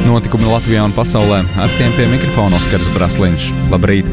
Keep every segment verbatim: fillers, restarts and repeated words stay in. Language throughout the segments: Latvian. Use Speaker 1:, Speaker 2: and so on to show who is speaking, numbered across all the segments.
Speaker 1: Notikumi Latvijā un pasaulē, ar tiem pie mikrofona Oskars Brasliņš. Labrīt!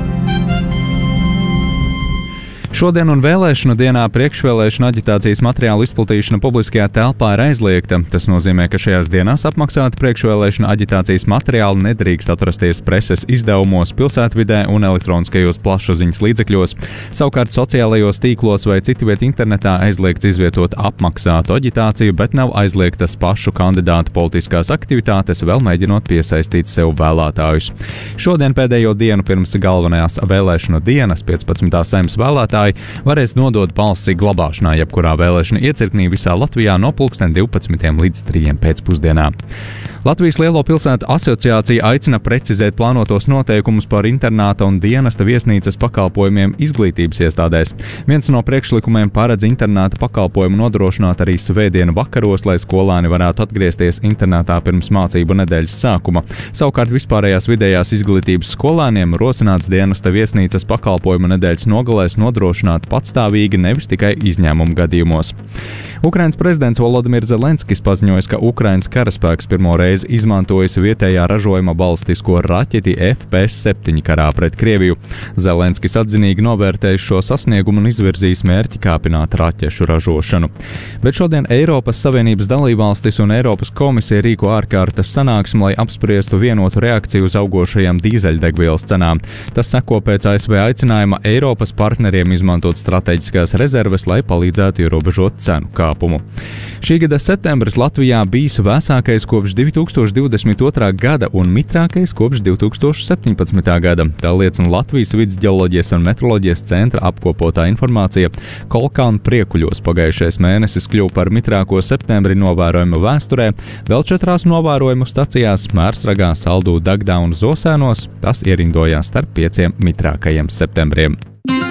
Speaker 1: Šodien un vēlēšanu dienā priekšvēlēšana aģitācijas materiālu izplatīšana publiskajā telpā ir aizliegta. Tas nozīmē, ka šajās dienās apmaksāti priekšvēlēšana aģitācijas materiāli nedrīkst atrasties preses izdevumos, pilsētvidē un elektroniskajos plašsaziņas līdzekļos. Savukārt sociālajos tīklos vai citviet internetā aizliegts izvietot apmaksātu aģitāciju, bet nav aizliegtas pašu kandidātu politiskās aktivitātes, vēl mēģinot piesaistīt sev vēlētājus. Šodien pēdējo dienu pirms galvenajās vēlēšanu dienas piecpadsmitā Saeimas vēlētāji varēs nodot balsi glabāšanā jebkurā vēlēšana iecirknī visā Latvijā no pulksten divpadsmitiem līdz trījiem pēcpusdienā. Latvijas Lielo pilsētu asociācija aicina precizēt plānotos noteikumus par internāta un dienesta viesnīcas pakalpojumiem izglītības iestādēs. Viens no priekšlikumiem paredz internāta pakalpojumu nodrošināt arī svētdienu vakaros, lai skolāni varētu atgriezties internātā pirms mācību nedēļas sākuma. Savukārt vispārējās vidējās izglītības skolāniem rosināts dienesta viesnīcas pakalpojumu nedēļas nogalēs nodrošināt patstāvīgi, nevis tikai izņēmumu gadījumos. Ukrainas prezidents Volodimirs Zelenskis paziņoja, ka Ukrainas karaspēks pirmo reizi izmantojis vietējā ražojuma balistisko raķeti F P S septiņi karā pret Krieviju. Zelenskis atzinīgi novērtējis šo sasniegumu un izvirzījis mērķi kāpināt raķešu ražošanu. Bet šodien Eiropas Savienības dalībvalstis un Eiropas komisija rīko ārkārtas sanāksmi, lai apspriestu vienotu reakciju uz augošajām dīzeļdegvielas cenām. Tas seko pēc A S V aicinājuma Eiropas partneriem izmantot strateģiskās rezerves, lai palīdzētu ierobežot cenu kāpumu. Šī gada septembris Latvijā bijis vēsākais kopš divi tūkstoši divdesmit otrā gada un mitrākais kopš divi tūkstoši septiņpadsmitā gada. Tā liecina Latvijas Vides ģeoloģijas un meteoroloģijas centra apkopotā informācija. Kolkā un Priekuļos pagājušais mēnesis kļuva par mitrāko septembri novērojumu vēsturē. Vēl četrās novērojumu stacijās Mērsragā, Saldū, Dagdā un Zosēnos tas ierindojās starp pieciem mitrākajiem septembriem.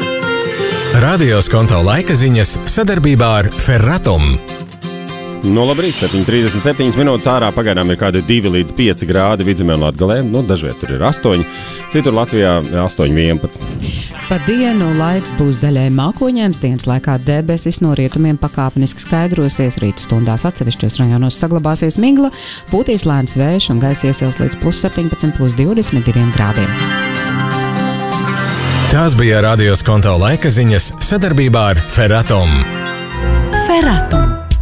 Speaker 2: Radio Skonto laika ziņas sadarbībā ar Ferratum.
Speaker 3: No labrīt, septiņi trīsdesmit septiņas minūtes ārā pagaidām ir kādi divi līdz pieci grādi Vidzemē un Latgalē. Nu, dažviet tur ir astoņi, citur Latvijā astoņi vienpadsmit.
Speaker 4: Pa dienu laiks būs daļai mākoņains, dienas laikā debesis no rietumiem pakāpeniski skaidrosies, rīta stundās atsevišķos rajonos saglabāsies migla, pūtīs lēns vējš un gaisa iesils līdz plus septiņpadsmit, plus divdesmit diviem grādiem.
Speaker 2: Tās bija Radio Skonto laika ziņas sadarbībā ar Ferratum.
Speaker 4: Ferratum.